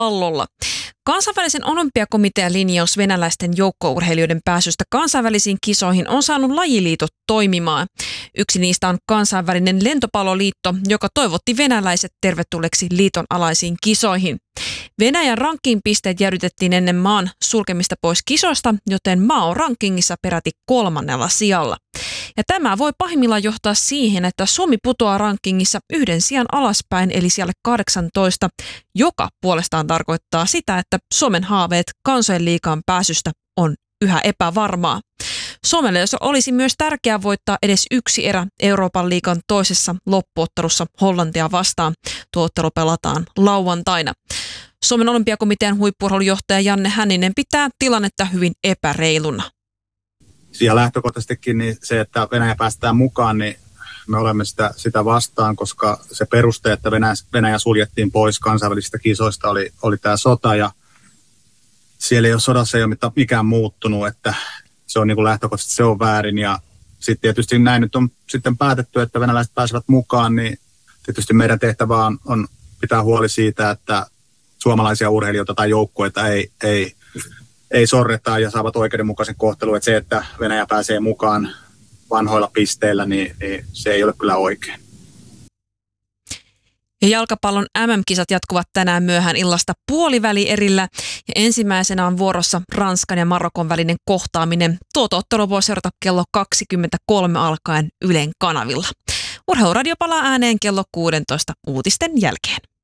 jalkapallolla. Kansainvälisen olympiakomitean linjaus venäläisten joukkourheilijoiden pääsystä kansainvälisiin kisoihin on saanut lajiliitot toimimaan. Yksi niistä on kansainvälinen lentopalloliitto, joka toivotti venäläiset tervetulleeksi liiton alaisiin kisoihin. Venäjän ranking-pisteet jäädytettiin ennen maan sulkemista pois kisoista, joten maa on rankingissa peräti 3. sijalla. Ja tämä voi pahimmillaan johtaa siihen, että Suomi putoaa rankingissa yhden sijan alaspäin, eli siellä 18, joka puolestaan tarkoittaa sitä, että Suomen haaveet kansojen liigaan pääsystä on yhä epävarmaa. Suomelle olisi myös tärkeää voittaa edes yksi erä Euroopan liigan toisessa loppuottelussa Hollantia vastaan. Tuo ottelu pelataan lauantaina. Suomen olympiakomitean huippu-urheilujohtaja Janne Hänninen pitää tilannetta hyvin epäreiluna. Ja lähtökohtaisestikin niin se, että Venäjä päästään mukaan, niin me olemme sitä vastaan, koska se peruste, että Venäjä suljettiin pois kansainvälisistä kisoista, oli tämä sota. Ja siellä ei ole sodassa ei ole mikään muuttunut, että se on niin kuin lähtökohtaisesti se on väärin. Ja sitten tietysti näin nyt on sitten päätetty, että venäläiset pääsevät mukaan, niin tietysti meidän tehtävä on pitää huoli siitä, että suomalaisia urheilijoita tai joukkueita ei sorreta ja saavat oikeudenmukaisen kohtelun. Että se, että Venäjä pääsee mukaan vanhoilla pisteillä, niin se ei ole kyllä oikein. Ja jalkapallon MM-kisat jatkuvat tänään myöhään illasta puolivälierillä. Ja ensimmäisenä on vuorossa Ranskan ja Marokon välinen kohtaaminen. Tuota ottelua voi seurata kello 23 alkaen Ylen kanavilla. Urheiluradio palaa ääneen kello 16 uutisten jälkeen.